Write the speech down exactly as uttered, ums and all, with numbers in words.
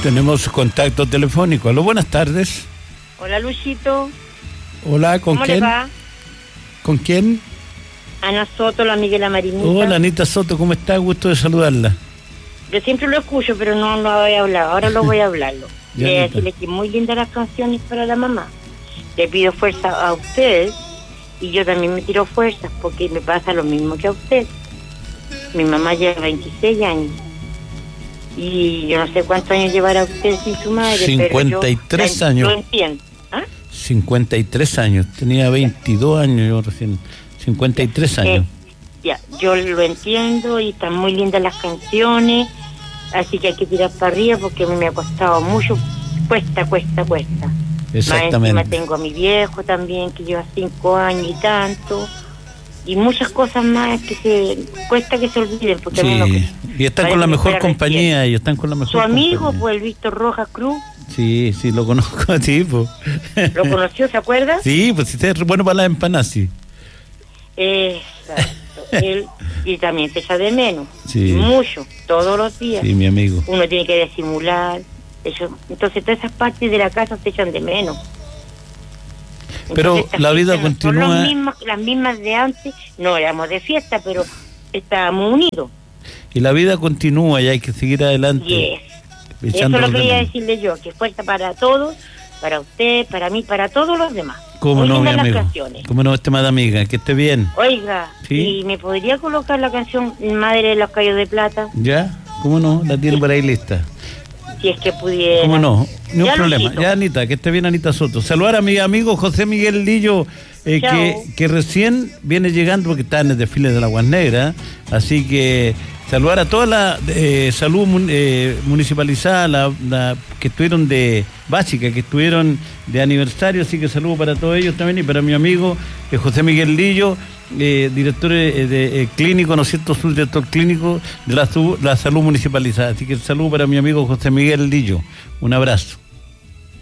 tenemos contacto telefónico. Aló, buenas tardes. Hola, Luchito. Hola, ¿con ¿Cómo quién? le va? ¿Con quién? Ana Soto, la amiga de la Marinita. Hola, Anita Soto, ¿cómo está? Gusto de saludarla. Yo siempre lo escucho, pero no lo voy a hablar. Ahora lo voy a hablarlo. Ya, Le voy a Anita. decirle que muy lindas las canciones para la mamá. Le pido fuerza a usted y yo también me tiro fuerzas porque me pasa lo mismo que a usted. Mi mamá lleva veintiséis años y yo no sé cuántos años llevará usted sin su madre. cincuenta y tres pero yo, años. Lo entiendo. ¿Ah? cincuenta y tres años. Tenía veintidós años yo recién. cincuenta y tres años. Eh, ya, yo lo entiendo y están muy lindas las canciones, así que hay que tirar para arriba porque a mí me ha costado mucho, cuesta, cuesta, cuesta. Exactamente. Más encima tengo a mi viejo también, que lleva cinco años y tanto, y muchas cosas más que se cuesta que se olviden. Porque Sí, uno, y están con la mejor compañía, ellos están con la mejor su amigo, compañía. pues el Víctor Rojas Cruz, Sí, sí, lo conozco, sí, pues. ¿lo conoció, se acuerda? Sí, pues usted es bueno para las empanadas, sí. Exacto. Él, y también se echa de menos, Sí. y mucho, todos los días. Sí, mi amigo. Uno tiene que disimular, eso, entonces todas esas partes de la casa se echan de menos. Pero Entonces, estas la vida fiestas no son continúa. las mismas, las mismas de antes, no éramos de fiesta, pero estábamos unidos. Y la vida continúa y hay que seguir adelante. Yes. Eso echando lo los quería demás. decirle yo, que fuerza para todos, para usted, para mí, para todos los demás. ¿Cómo Muy no, mi lindas las amigo? canciones. ¿Cómo no, estimada amiga? Que esté bien. Oiga, Sí. ¿y me podría colocar la canción Madre de los Cayos de Plata? ¿Ya? ¿Cómo no? La tiene por ahí lista. Si es que pudiera. ¿Cómo no? No Ya, hay problema. Luchito. Ya, Anita, que esté bien, Anita Soto. Saludar a mi amigo José Miguel Lillo, eh, Chao. que, que recién viene llegando porque está en el desfile de la Aguas Negras. Así que saludar a toda la eh, salud mun- eh, municipalizada, la, la que estuvieron de básica, que estuvieron de aniversario. Así que saludo para todos ellos también y para mi amigo eh, José Miguel Lillo. Eh, director eh, de eh, clínico, ¿no es cierto? Subdirector clínico de la, su- la salud municipalizada. Así que saludo para mi amigo José Miguel Lillo. Un abrazo.